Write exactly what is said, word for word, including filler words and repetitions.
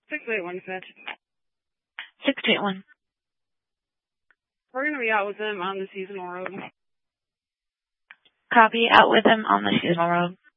six eight one fetch. six eight one. We're going to be out with them on the seasonal road. Copy, out with them on the seasonal road.